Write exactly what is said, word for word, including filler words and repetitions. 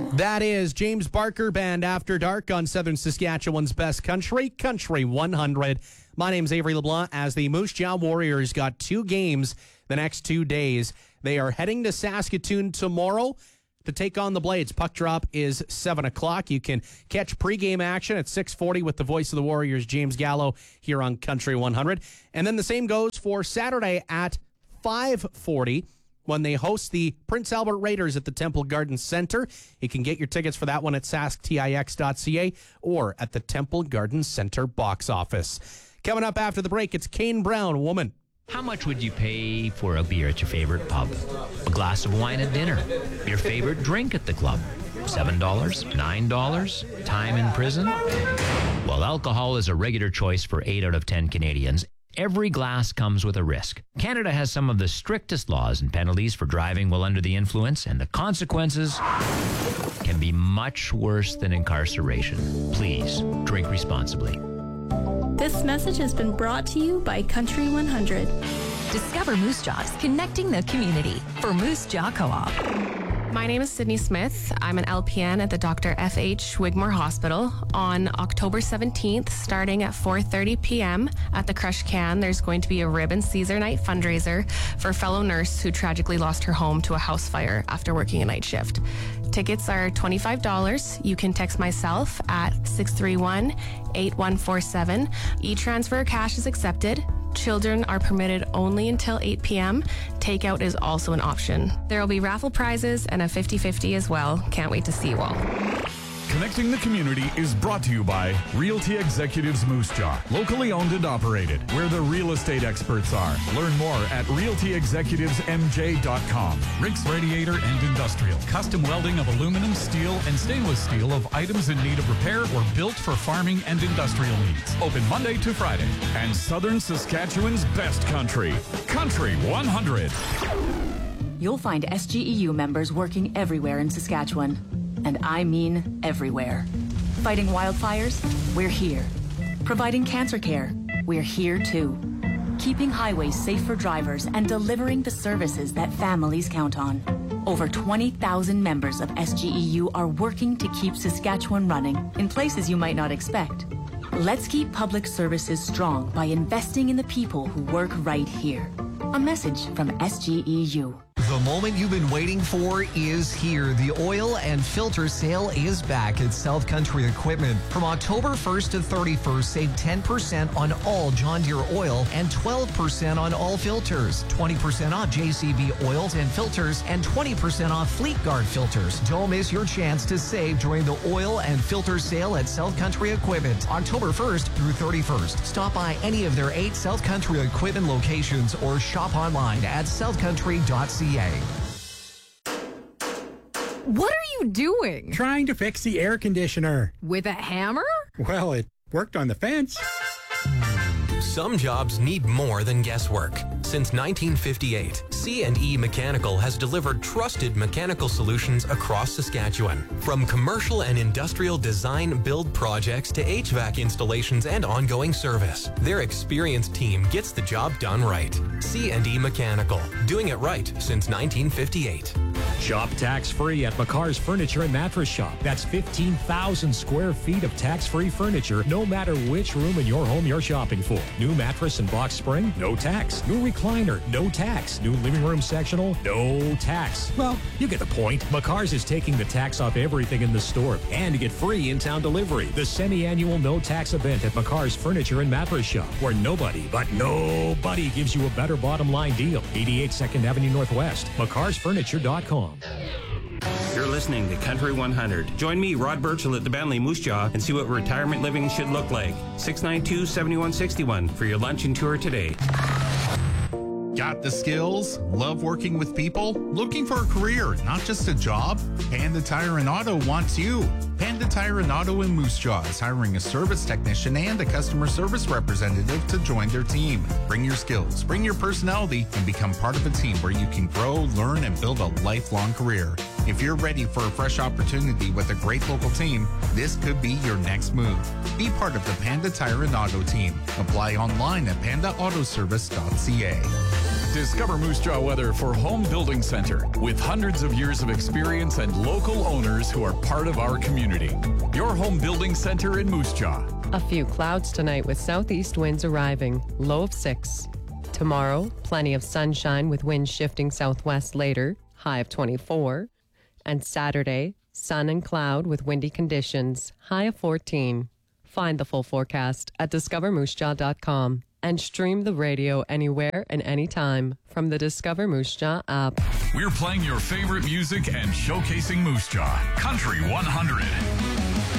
That is James Barker Band After Dark on Southern Saskatchewan's Best Country, Country one hundred. My name's Avery LeBlanc as the Moose Jaw Warriors got two games the next two days. They are heading to Saskatoon tomorrow to take on the Blades. Puck drop is seven o'clock. You can catch pregame action at six forty with the voice of the Warriors, James Gallo, here on Country one hundred. And then the same goes for Saturday at five forty. When they host the Prince Albert Raiders at the Temple Garden Center. You can get your tickets for that one at sask tix dot c a or at the Temple Garden Center box office. Coming up after the break, it's Kane Brown, Woman. How much would you pay for a beer at your favorite pub? A glass of wine at dinner? Your favorite drink at the club? seven dollars? nine dollars? Time in prison? Well, alcohol is a regular choice for eight out of ten Canadians. Every glass comes with a risk. Canada has some of the strictest laws and penalties for driving while under the influence, and the consequences can be much worse than incarceration. Please, drink responsibly. This message has been brought to you by Country one hundred. Discover Moose Jaws, connecting the community for Moose Jaw Co-op. My name is Sydney Smith. I'm an L P N at the Doctor F H Wigmore Hospital. On October seventeenth, starting at four thirty p.m. at the Crush Can, there's going to be a Rib and Caesar Night fundraiser for a fellow nurse who tragically lost her home to a house fire after working a night shift. Tickets are twenty-five dollars. You can text myself at six three one, eight one four seven. E-transfer cash is accepted. Children are permitted only until eight p.m. Takeout is also an option. There will be raffle prizes and a fifty-fifty as well. Can't wait to see you all. Connecting the Community is brought to you by Realty Executives Moose Jaw, locally owned and operated, where the real estate experts are. Learn more at realty executives m j dot com. Rick's Radiator and Industrial, custom welding of aluminum, steel, and stainless steel of items in need of repair or built for farming and industrial needs. Open Monday to Friday. And Southern Saskatchewan's Best Country, Country one hundred. You'll find S G E U members working everywhere in Saskatchewan. And I mean everywhere. Fighting wildfires? We're here. Providing cancer care? We're here too. Keeping highways safe for drivers and delivering the services that families count on. Over twenty thousand members of S G E U are working to keep Saskatchewan running in places you might not expect. Let's keep public services strong by investing in the people who work right here. A message from S G E U. The moment you've been waiting for is here. The oil and filter sale is back at South Country Equipment. From October first to thirty-first, save ten percent on all John Deere oil and twelve percent on all filters. twenty percent off J C B oils and filters and twenty percent off Fleet Guard filters. Don't miss your chance to save during the oil and filter sale at South Country Equipment. October first through thirty-first. Stop by any of their eight South Country Equipment locations or shop online at south country dot c a. What are you doing? Trying to fix the air conditioner. With a hammer? Well, it worked on the fence. Some jobs need more than guesswork. Since nineteen fifty-eight, C and E Mechanical has delivered trusted mechanical solutions across Saskatchewan. From commercial and industrial design build projects to H V A C installations and ongoing service, their experienced team gets the job done right. C and E Mechanical, doing it right since nineteen fifty-eight. Shop tax-free at McCar's Furniture and Mattress Shop. That's fifteen thousand square feet of tax-free furniture, no matter which room in your home you're shopping for. New mattress and box spring? No tax. New recliner? No tax. New living room sectional? No tax. Well, you get the point. McCar's is taking the tax off everything in the store. And you get free in-town delivery. The semi-annual no-tax event at McCar's Furniture and Mattress Shop, where nobody, but nobody gives you a better bottom line deal. eighty-eight second Avenue Northwest. McCar's Furniture dot com. You're listening to Country one hundred. Join me, Rod Burchell, at the Bentley Moose Jaw and see what retirement living should look like. six nine two, seven one six one for your lunch and tour today. Got the skills? Love working with people? Looking for a career, not just a job? Panda Tire and Auto wants you. Panda Tire and Auto in Moose Jaw is hiring a service technician and a customer service representative to join their team. Bring your skills, bring your personality, and become part of a team where you can grow, learn, and build a lifelong career. If you're ready for a fresh opportunity with a great local team, this could be your next move. Be part of the Panda Tire and Auto team. Apply online at panda auto service dot c a. Discover Moose Jaw weather for Home Building Center with hundreds of years of experience and local owners who are part of our community. Your Home Building Center in Moose Jaw. A few clouds tonight with southeast winds arriving, low of six. Tomorrow, plenty of sunshine with winds shifting southwest later, high of twenty-four. And Saturday, sun and cloud with windy conditions, high of fourteen. Find the full forecast at discover moose jaw dot com and stream the radio anywhere and anytime from the Discover Moose Jaw app. We're playing your favorite music and showcasing Moose Jaw. Country one hundred.